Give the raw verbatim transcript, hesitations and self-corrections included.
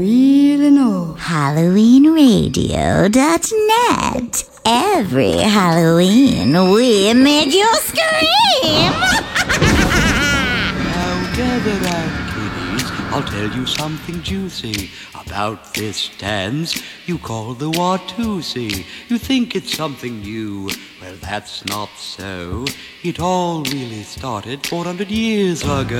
Really know. Halloween Radio dot net. Every Halloween, we make you scream! Now gather round, kiddies, I'll tell you something juicy about this dance you call the Watusi. You think it's something new, well that's not so. It all really started four hundred years ago.